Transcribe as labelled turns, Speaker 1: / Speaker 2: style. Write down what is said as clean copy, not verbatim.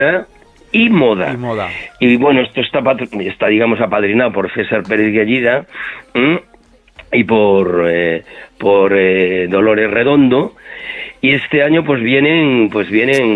Speaker 1: y moda.
Speaker 2: Y moda.
Speaker 1: Y bueno, esto está digamos, apadrinado por César Pérez Gallida y por Dolores Redondo. Y este año pues vienen